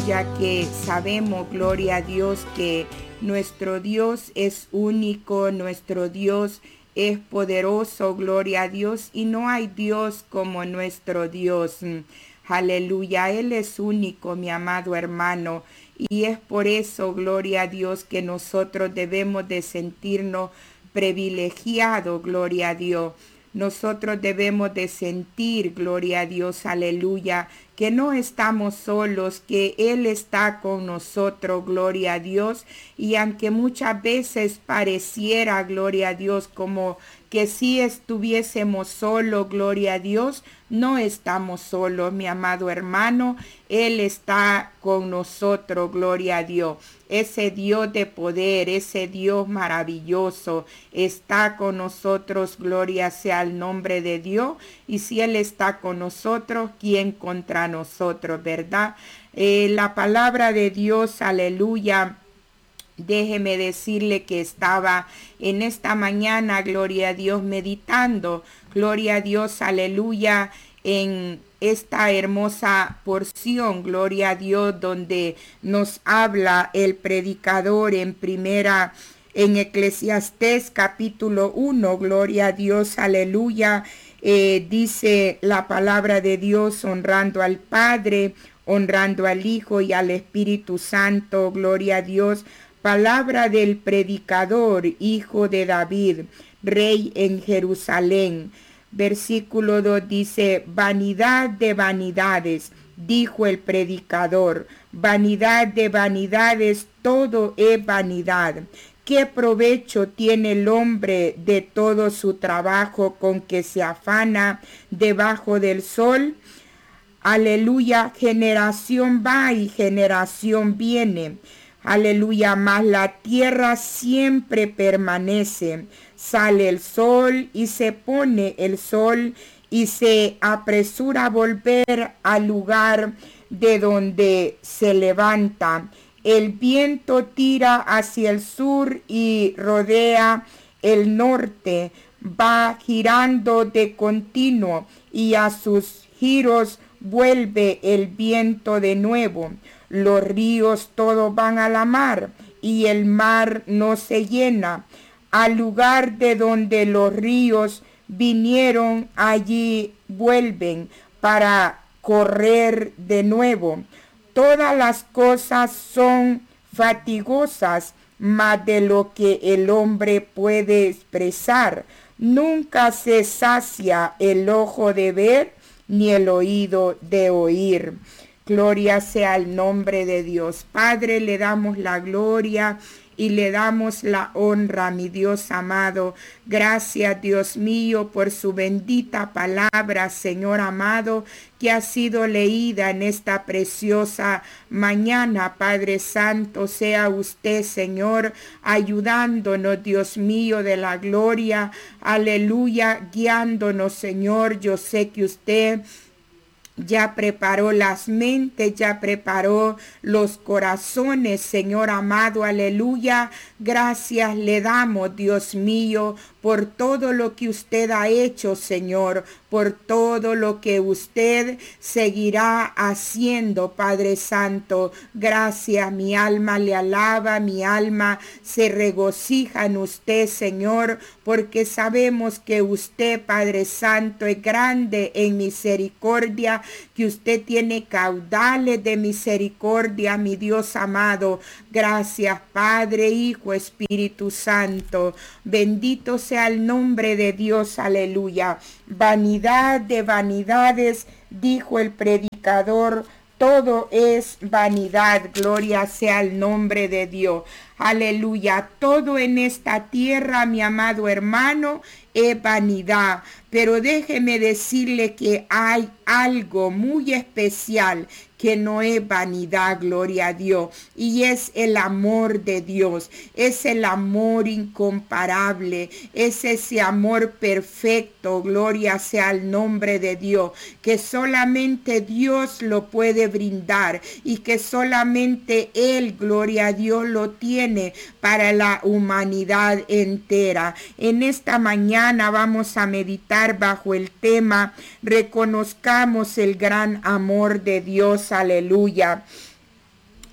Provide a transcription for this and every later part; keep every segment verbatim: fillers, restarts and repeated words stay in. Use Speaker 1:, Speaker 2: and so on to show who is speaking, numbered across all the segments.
Speaker 1: aleluya, que sabemos, gloria a Dios, que nuestro Dios es único, nuestro Dios es poderoso, gloria a Dios, y no hay Dios como nuestro Dios. Aleluya, Él es único, mi amado hermano, y es por eso, gloria a Dios, que nosotros debemos de sentirnos privilegiados, gloria a Dios. Nosotros debemos de sentir, gloria a Dios, aleluya, que no estamos solos, que Él está con nosotros, gloria a Dios. Y aunque muchas veces pareciera, gloria a Dios, como que si estuviésemos solos, gloria a Dios, no estamos solos, mi amado hermano. Él está con nosotros, gloria a Dios. Ese Dios de poder, ese Dios maravilloso está con nosotros, gloria sea el nombre de Dios. Y si Él está con nosotros, ¿quién contra nosotros, verdad? Eh, la palabra de Dios, aleluya. Déjeme decirle que estaba en esta mañana, gloria a Dios, meditando, gloria a Dios, aleluya, en esta hermosa porción, gloria a Dios, donde nos habla el predicador en primera, en Eclesiastés capítulo uno, gloria a Dios, aleluya, eh, dice la palabra de Dios, honrando al Padre, honrando al Hijo y al Espíritu Santo, gloria a Dios. Palabra del predicador, hijo de David, rey en Jerusalén. Versículo dos dice, vanidad de vanidades, dijo el predicador, vanidad de vanidades, todo es vanidad. ¿Qué provecho tiene el hombre de todo su trabajo con que se afana debajo del sol? Aleluya, generación va y generación viene. Aleluya, mas la tierra siempre permanece. Sale el sol y se pone el sol y se apresura a volver al lugar de donde se levanta. El viento tira hacia el sur y rodea el norte. Va girando de continuo y a sus giros vuelve el viento de nuevo. Los ríos todos van a la mar y el mar no se llena. Al lugar de donde los ríos vinieron, allí vuelven para correr de nuevo. Todas las cosas son fatigosas, más de lo que el hombre puede expresar. Nunca se sacia el ojo de ver, ni el oído de oír. Gloria sea el nombre de Dios. Padre, le damos la gloria y le damos la honra, mi Dios amado. Gracias, Dios mío, por su bendita palabra, Señor amado, que ha sido leída en esta preciosa mañana. Padre Santo, sea usted, Señor, ayudándonos, Dios mío, de la gloria. Aleluya, guiándonos, Señor. Yo sé que usted ya preparó las mentes, ya preparó los corazones, Señor amado, aleluya. Gracias le damos, Dios mío, por todo lo que usted ha hecho, Señor, por todo lo que usted seguirá haciendo, Padre Santo. Gracias, mi alma le alaba, mi alma se regocija en usted, Señor, porque sabemos que usted, Padre Santo, es grande en misericordia, que usted tiene caudales de misericordia, mi Dios amado. Gracias, Padre, Hijo, Espíritu Santo. Bendito sea el nombre de Dios, aleluya. Vanidad de vanidades, dijo el predicador, todo es vanidad. Gloria sea el nombre de Dios. Aleluya. Todo en esta tierra, mi amado hermano, es vanidad. Pero déjeme decirle que hay algo muy especial que no es vanidad, gloria a Dios, y es el amor de Dios, es el amor incomparable, es ese amor perfecto, gloria sea el nombre de Dios, que solamente Dios lo puede brindar y que solamente Él, gloria a Dios, lo tiene para la humanidad entera. En esta mañana vamos a meditar bajo el tema, reconozcamos el gran amor de Dios. Aleluya.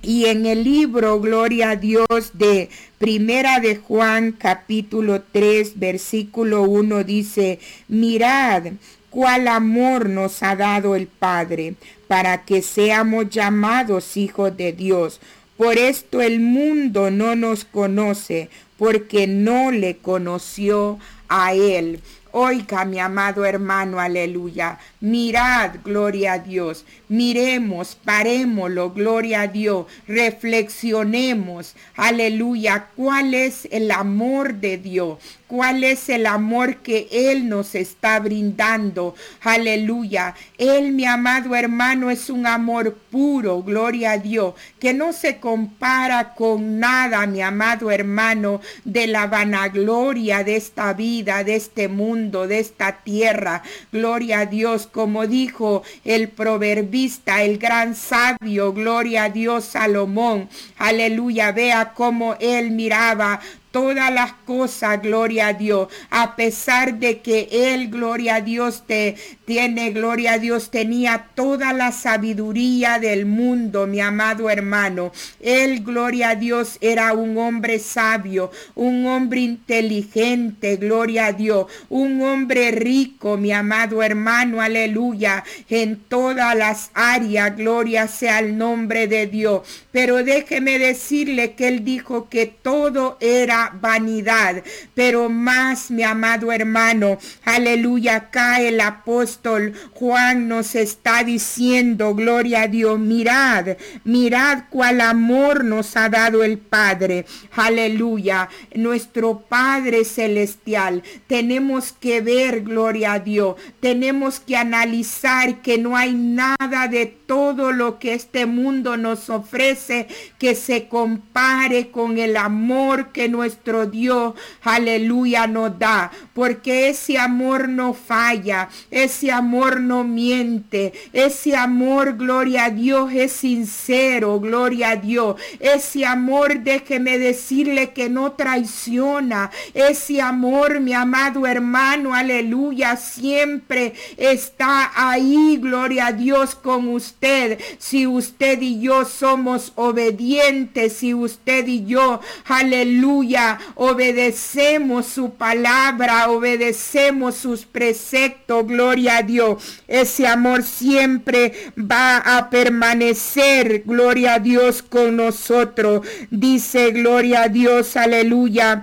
Speaker 1: Y en el libro, gloria a Dios, de Primera de Juan, capítulo tres, versículo uno, dice: mirad cuál amor nos ha dado el Padre, para que seamos llamados hijos de Dios. Por esto el mundo no nos conoce, porque no le conoció a Él. Oiga, mi amado hermano, aleluya. Mirad, gloria a Dios. Miremos, parémoslo, gloria a Dios. Reflexionemos, aleluya. ¿Cuál es el amor de Dios? ¿Cuál es el amor que Él nos está brindando? Aleluya. Él, mi amado hermano, es un amor puro, gloria a Dios, que no se compara con nada, mi amado hermano, de la vanagloria de esta vida, de este mundo, de esta tierra. Gloria a Dios, como dijo el proverbista, el gran sabio, gloria a Dios, Salomón. Aleluya, vea cómo él miraba todas las cosas, gloria a Dios, a pesar de que él, gloria a Dios, te tiene, gloria a Dios, tenía toda la sabiduría del mundo, mi amado hermano. Él, gloria a Dios, era un hombre sabio, un hombre inteligente, gloria a Dios, un hombre rico, mi amado hermano, aleluya, en todas las áreas, gloria sea el nombre de Dios. Pero déjeme decirle que él dijo que todo era vanidad, pero más, mi amado hermano, aleluya, acá el apóstol Juan nos está diciendo, gloria a Dios, mirad, mirad cuál amor nos ha dado el Padre, aleluya, nuestro Padre celestial. Tenemos que ver, gloria a Dios, tenemos que analizar que no hay nada de todo lo que este mundo nos ofrece que se compare con el amor que nuestro Dios, aleluya, nos da, porque ese amor no falla, ese amor no miente, ese amor, gloria a Dios, es sincero, gloria a Dios, ese amor, déjeme decirle que no traiciona, ese amor, mi amado hermano, aleluya, siempre está ahí, gloria a Dios, con usted. Si usted y yo somos obedientes, si usted y yo, aleluya, obedecemos su palabra, obedecemos sus preceptos, gloria a Dios, ese amor siempre va a permanecer, gloria a Dios, con nosotros. Dice, gloria a Dios, aleluya,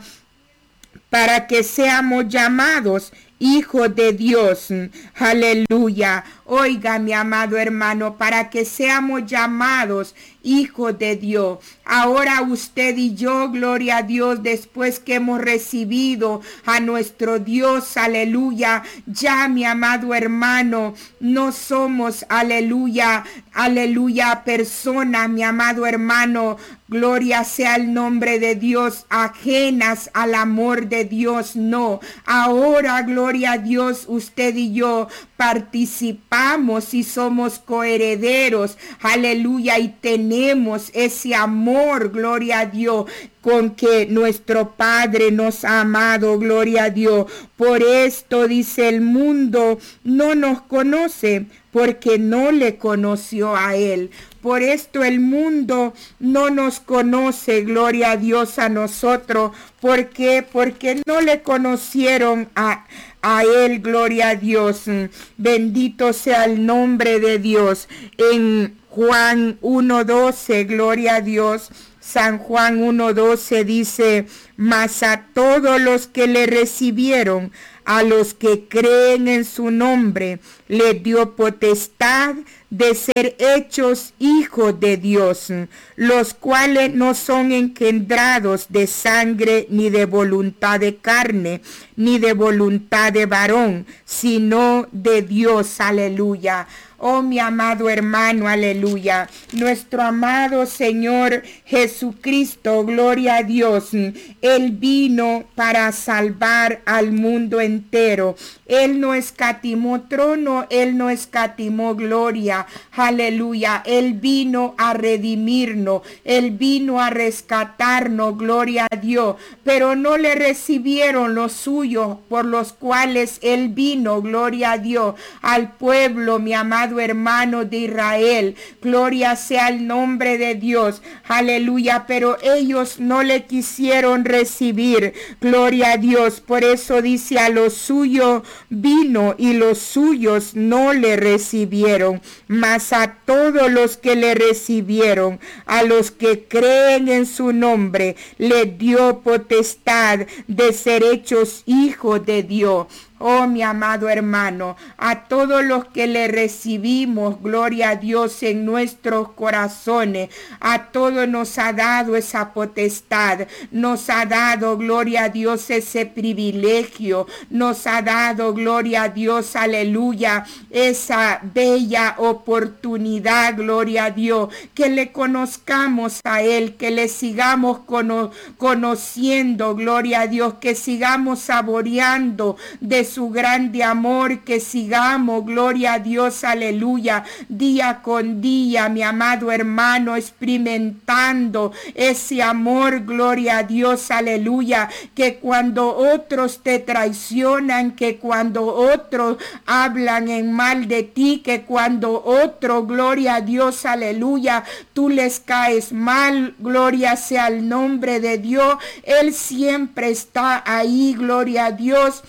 Speaker 1: para que seamos llamados hijos de Dios, aleluya. Oiga, mi amado hermano, para que seamos llamados hijos de Dios. Ahora usted y yo, gloria a Dios, después que hemos recibido a nuestro Dios, aleluya, ya, mi amado hermano, no somos, aleluya, aleluya, personas, mi amado hermano, gloria sea el nombre de Dios, ajenas al amor de Dios, no. Ahora, gloria a Dios, usted y yo participamos y somos coherederos, aleluya, y tenemos ese amor, gloria a Dios, con que nuestro Padre nos ha amado, gloria a Dios. Por esto, dice, el mundo no nos conoce, porque no le conoció a Él. Por esto el mundo no nos conoce, gloria a Dios, a nosotros. ¿Por qué? Porque no le conocieron a, a Él, gloria a Dios. Bendito sea el nombre de Dios. En Juan uno doce, gloria a Dios, San Juan uno doce dice: mas a todos los que le recibieron, a los que creen en su nombre, les dio potestad de ser hechos hijos de Dios, los cuales no son engendrados de sangre, ni de voluntad de carne, ni de voluntad de varón, sino de Dios, aleluya. Oh, mi amado hermano, aleluya. Nuestro amado Señor Jesucristo, gloria a Dios. Él vino para salvar al mundo entero. Él no escatimó trono, Él no escatimó gloria. Aleluya. Él vino a redimirnos. Él vino a rescatarnos, gloria a Dios. Pero no le recibieron los suyos por los cuales Él vino, gloria a Dios. Al pueblo, mi amado amado hermano de Israel. Gloria sea el nombre de Dios. Aleluya. Pero ellos no le quisieron recibir. Gloria a Dios. Por eso dice, a lo suyo vino y los suyos no le recibieron. Mas a todos los que le recibieron, a los que creen en su nombre, le dio potestad de ser hechos hijos de Dios. Oh, mi amado hermano, a todos los que le recibimos, gloria a Dios, en nuestros corazones, a todos nos ha dado esa potestad, nos ha dado, gloria a Dios, ese privilegio, nos ha dado, gloria a Dios, aleluya, esa bella oportunidad, gloria a Dios, que le conozcamos a Él, que le sigamos cono- conociendo, gloria a Dios, que sigamos saboreando de su grande amor, que sigamos, gloria a Dios, aleluya, día con día, mi amado hermano, experimentando ese amor, gloria a Dios, aleluya, que cuando otros te traicionan, que cuando otros hablan en mal de ti, que cuando otros, gloria a Dios, aleluya, tú les caes mal, gloria sea el nombre de Dios, Él siempre está ahí, gloria a Dios,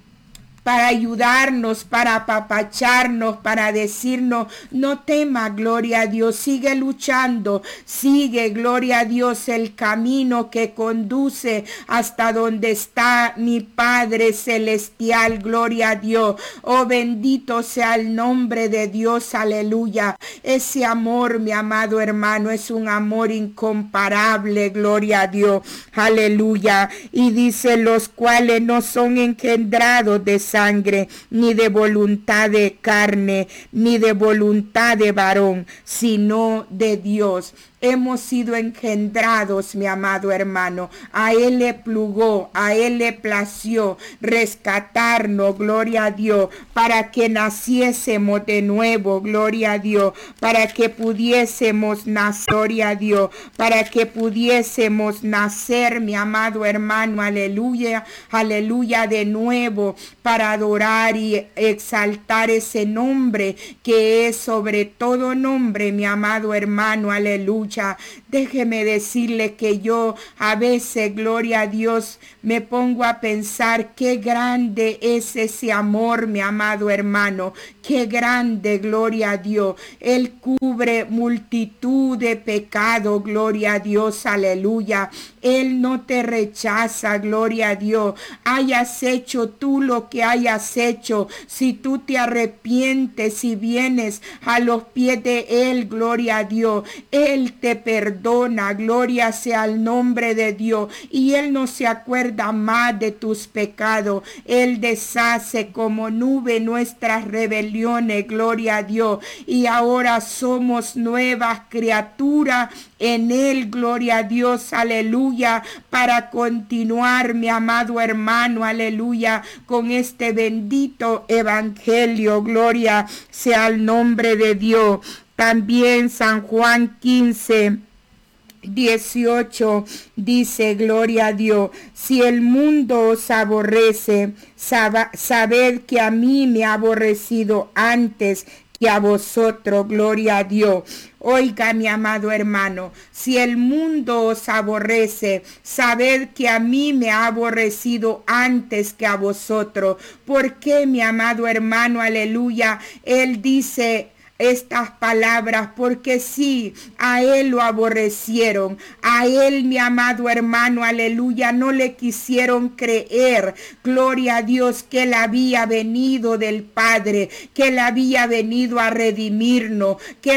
Speaker 1: para ayudarnos, para apapacharnos, para decirnos, no temas, gloria a Dios, sigue luchando, sigue, gloria a Dios, el camino que conduce hasta donde está mi Padre Celestial, gloria a Dios. Oh, bendito sea el nombre de Dios, aleluya. Ese amor, mi amado hermano, es un amor incomparable, gloria a Dios, aleluya. Y dice, los cuales no son engendrados de sangre, ni de voluntad de carne, ni de voluntad de varón, sino de Dios. Hemos sido engendrados, mi amado hermano. A Él le plugó, a Él le plació rescatarnos, gloria a Dios, para que naciésemos de nuevo, gloria a Dios, para que pudiésemos nacer, gloria a Dios, para que pudiésemos nacer, mi amado hermano, aleluya, aleluya, de nuevo, para adorar y exaltar ese nombre que es sobre todo nombre, mi amado hermano, aleluya. Déjeme decirle que yo a veces, gloria a Dios, me pongo a pensar qué grande es ese amor, mi amado hermano, qué grande, gloria a Dios. Él cubre multitud de pecados, gloria a Dios, aleluya. Él no te rechaza, gloria a Dios. Hayas hecho tú lo que hayas hecho, si tú te arrepientes y vienes a los pies de Él, gloria a Dios, Él te perdona, gloria sea el nombre de Dios, y Él no se acuerda más de tus pecados. Él deshace como nube nuestras rebeliones, gloria a Dios, y ahora somos nuevas criaturas en Él, gloria a Dios, aleluya, para continuar, mi amado hermano, aleluya, con este bendito evangelio, gloria sea el nombre de Dios. También San Juan quince, dieciocho dice, gloria a Dios, si el mundo os aborrece, sab- sabed que a mí me ha aborrecido antes que a vosotros, gloria a Dios. Oiga, mi amado hermano, si el mundo os aborrece, sabed que a mí me ha aborrecido antes que a vosotros. ¿Por qué, mi amado hermano? Aleluya. Él dice estas palabras, porque sí, a Él lo aborrecieron, a Él, mi amado hermano, aleluya, no le quisieron creer, gloria a Dios, que Él había venido del Padre, que Él había venido a redimirnos, que